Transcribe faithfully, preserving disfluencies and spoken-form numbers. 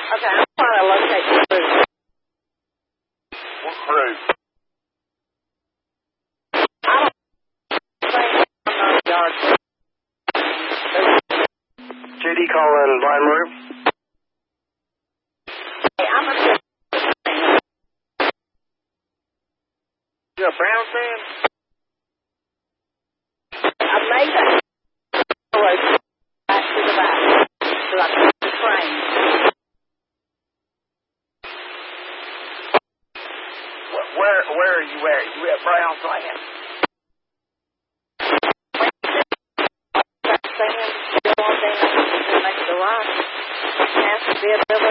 Okay, I'm trying to locate the roof. What roof? I don't think I'm on the yard. J D calling Vine Roof. Hey, I'm a You a Brown fan? I made that road back to the back so I can see the frame. Where, where are you at? You at Brown fan? That sand still on down to make the right. It has to be a double